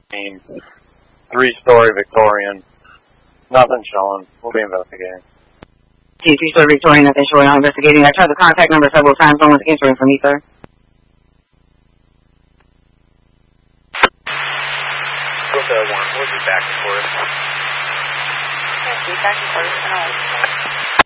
Three-story Victorian. Nothing showing. We'll be investigating. Three-story Victorian, nothing showing. I'm investigating. I tried the contact number several times. No one's answering for me, sir. We'll be back and forth. Okay, back and forth.